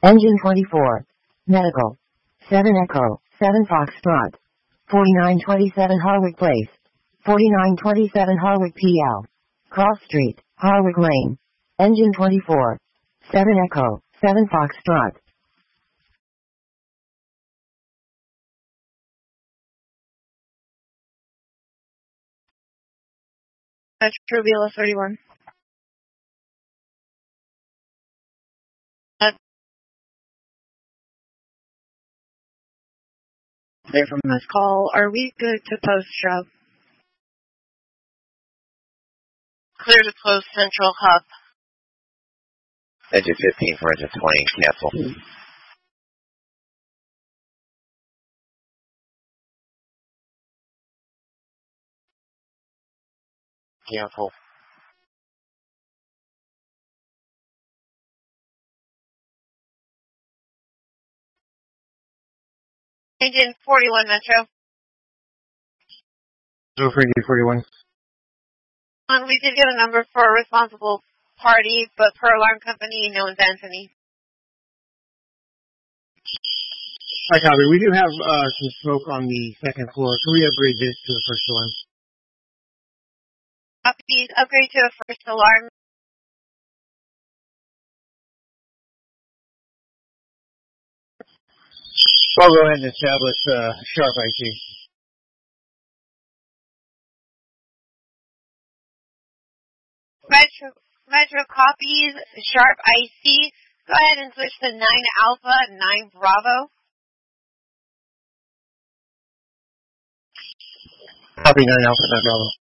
Engine 24. Medical. 7 Echo, 7 Foxtrot. 4927 Harwick Place. 4927 Harwick PL. Cross Street, Harwick Lane. Engine 24. 7 Echo, 7 Foxtrot. Metro BLS 31. Clear from this call. Are we good to post shove? Clear to close Central Hub. Engine 15 for engine 20, cancel. Cancel. Engine 41 Metro. Go for engine 41. We did get a number for a responsible party, but per alarm company, no one's Anthony. Hi, copy. We do have some smoke on the second floor. Can we upgrade this to the first alarm? Please upgrade to a first alarm. I'll go ahead and establish sharp IC. Metro copies, sharp IC. Go ahead and switch to 9 Alpha, 9 Bravo. Copy 9 Alpha, 9 Bravo.